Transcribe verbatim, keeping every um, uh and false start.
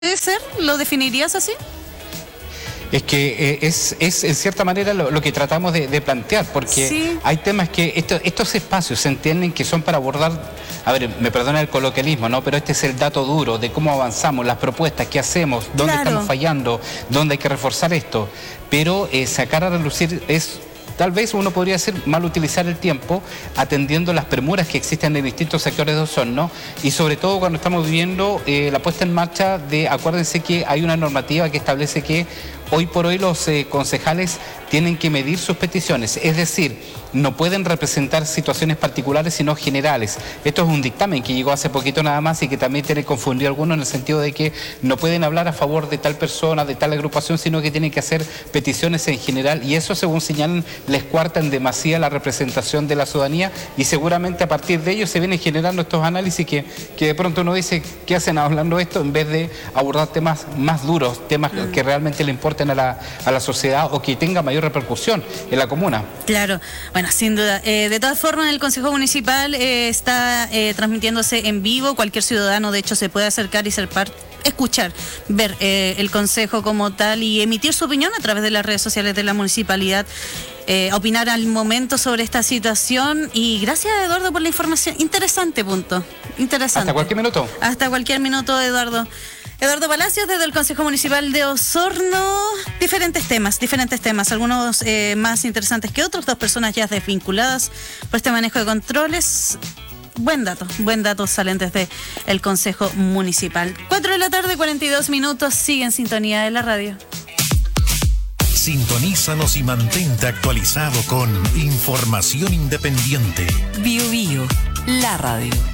¿Puede ser? ¿Lo definirías así? Es que eh, es, es en cierta manera lo, lo que tratamos de, de plantear, porque sí. Hay temas que esto, estos espacios se entienden que son para abordar, a ver, me perdona el coloquialismo, ¿no? Pero este es el dato duro de cómo avanzamos, las propuestas, qué hacemos, dónde claro. estamos fallando, dónde hay que reforzar esto. Pero eh, sacar a relucir es... Tal vez uno podría hacer mal utilizar el tiempo atendiendo las premuras que existen en distintos sectores de Osorno y sobre todo cuando estamos viviendo eh, la puesta en marcha de, acuérdense que hay una normativa que establece que hoy por hoy los eh, concejales tienen que medir sus peticiones, es decir, no pueden representar situaciones particulares sino generales. Esto es un dictamen que llegó hace poquito nada más y que también tiene que confundir a algunos en el sentido de que no pueden hablar a favor de tal persona, de tal agrupación, sino que tienen que hacer peticiones en general y eso, según señalan, les cuarta en demasía la representación de la ciudadanía y seguramente a partir de ello se vienen generando estos análisis que, que de pronto uno dice, ¿qué hacen hablando esto? En vez de abordar temas más duros, temas mm. que realmente le importen a la, a la sociedad o que tenga mayor repercusión en la comuna. Claro, bueno, sin duda. Eh, de todas formas, el Consejo Municipal eh, está eh, transmitiéndose en vivo. Cualquier ciudadano, de hecho, se puede acercar y ser parte, escuchar, ver eh, el Consejo como tal y emitir su opinión a través de las redes sociales de la municipalidad. Eh, opinar al momento sobre esta situación y gracias, Eduardo, por la información. Interesante punto. Interesante. Hasta cualquier minuto. Hasta cualquier minuto, Eduardo. Eduardo Palacios, desde el Consejo Municipal de Osorno, diferentes temas, diferentes temas, algunos eh, más interesantes que otros, dos personas ya desvinculadas por este manejo de controles. Buen dato, buen dato salen desde el Consejo Municipal. cuatro de la tarde, cuarenta y dos minutos, sigue en sintonía de la radio. Sintonízanos y mantente actualizado con información independiente. Bio Bio, la radio.